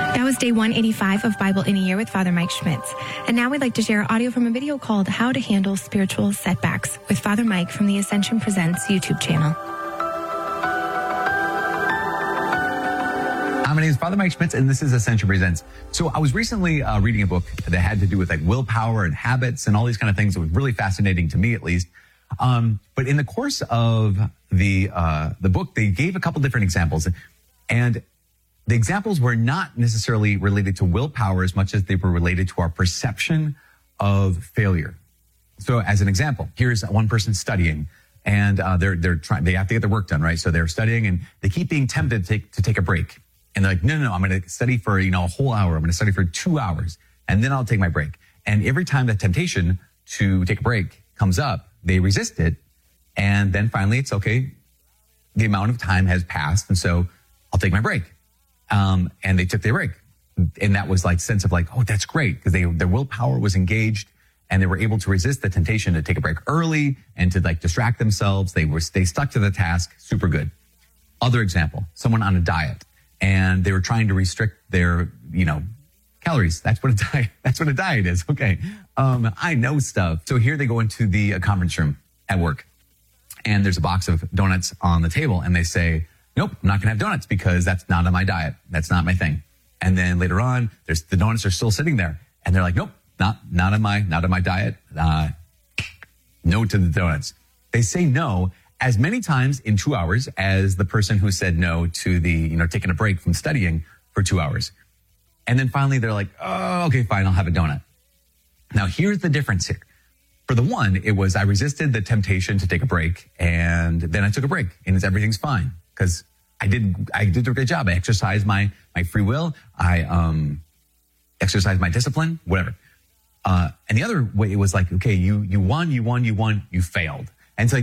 That was day 185 of Bible in a Year with Father Mike Schmitz. And now we'd like to share audio from a video called How to Handle Spiritual Setbacks with Father Mike from the Ascension Presents YouTube channel. My name is Father Mike Schmitz, and this is Ascension Presents. So I was recently reading a book that had to do with like willpower and habits and all these kind of things. It was really fascinating to me, at least. But in the course of the book, they gave a couple different examples, and the examples were not necessarily related to willpower as much as they were related to our perception of failure. So as an example, here's one person studying, and they have to get their work done, right? So they're studying, and they keep being tempted to take a break. And they're like, no, I'm going to study for, a whole hour. I'm going to study for 2 hours, and then I'll take my break. And every time that temptation to take a break comes up, they resist it. And then finally it's okay. The amount of time has passed. And so I'll take my break. And they took their break. And that was like sense of like, oh, that's great. Because their willpower was engaged, and they were able to resist the temptation to take a break early and to like distract themselves. They stuck to the task. Super good. Other example, someone on a diet, and they were trying to restrict their, calories. That's what a diet is. Okay. I know stuff. So here they go into the conference room at work, and there's a box of donuts on the table, and they say, nope, I'm not going to have donuts because that's not on my diet. That's not my thing. And then later on, the donuts are still sitting there, and they're like, nope, not on my diet. No to the donuts. They say no as many times in 2 hours as the person who said no to the, taking a break from studying for 2 hours. And then finally they're like, oh, okay, fine, I'll have a donut. Now here's the difference here. For the one, it was I resisted the temptation to take a break, and then I took a break, and everything's fine because I did a great job. I exercised my free will. I exercised my discipline, whatever. And the other way, it was like, okay, you won, you failed.